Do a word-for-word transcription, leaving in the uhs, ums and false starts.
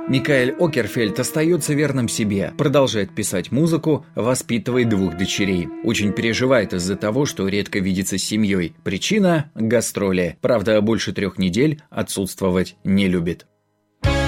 Микаэль Окерфельд остается верным себе, продолжает писать музыку, воспитывает двух дочерей. Очень переживает из-за того, что редко видится с семьей. Причина – гастроли. Правда, больше трех недель отсутствовать не любит.